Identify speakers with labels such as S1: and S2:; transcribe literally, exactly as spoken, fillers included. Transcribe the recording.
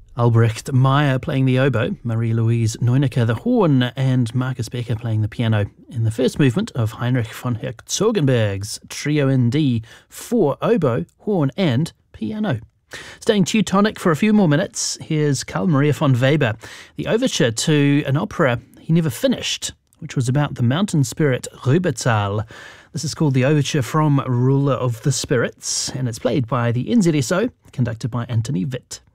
S1: Albrecht Meyer playing the oboe, Marie-Louise Neunecker the horn, and Marcus Becker playing the piano in the first movement of Heinrich von Herzogenberg's Trio in D for oboe, horn and piano. Staying Teutonic for a few more minutes, here's Carl Maria von Weber, the overture to an opera he never finished, which was about the mountain spirit Rübezahl. This is called the Overture from Ruler of the Spirits, and it's played by the N Z S O, conducted by Anthony Witt.